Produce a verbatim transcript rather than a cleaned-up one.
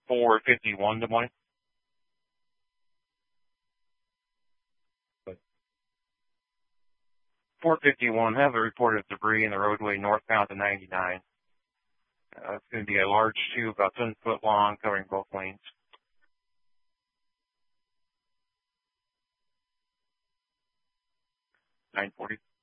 four fifty-one Des Moines. four fifty-one, have a report of debris in the roadway northbound to ninety-nine. Uh, it's going to be a large tube about ten foot long covering both lanes. nine forty.